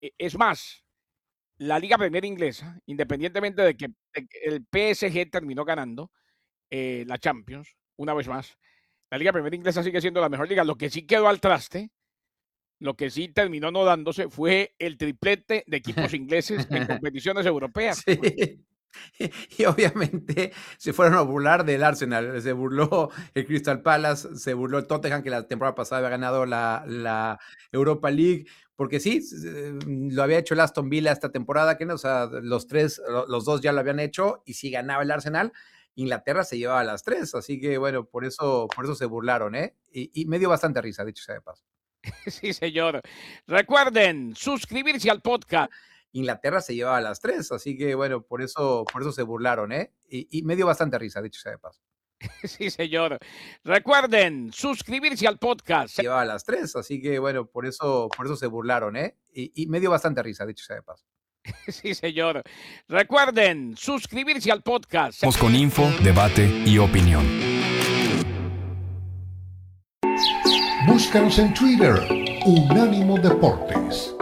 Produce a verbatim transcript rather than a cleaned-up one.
E es más, la Liga Premier inglesa, independientemente de que de que el P S G terminó ganando, eh, la Champions, una vez más, la Liga Premier inglesa sigue siendo la mejor liga. Lo que sí quedó al traste, lo que sí terminó no dándose fue el triplete de equipos ingleses en competiciones europeas. Sí. Y obviamente se fueron a burlar del Arsenal, se burló el Crystal Palace, se burló el Tottenham, que la temporada pasada había ganado la la Europa League, porque sí, s s lo había hecho el Aston Villa esta temporada, que no, o sea, los tres, lo los dos ya lo habían hecho, y si ganaba el Arsenal, Inglaterra se llevaba las tres, así que bueno, por eso por eso se burlaron, ¿eh? Y y me dio bastante risa, dicho sea de paso. Sí, señor. Recuerden suscribirse al podcast. Inglaterra se llevaba las tres, así que bueno, por eso por eso se burlaron, ¿eh? Y y me dio bastante risa, dicho sea de paso. Sí, señor. Recuerden suscribirse al podcast. Llevaba las tres, así que bueno, por eso por eso se burlaron, ¿eh? Y y me dio bastante risa, dicho sea de paso. Sí, señor. Recuerden suscribirse al podcast. Con info, debate y opinión. Búscanos en Twitter, Unánimo Deportes.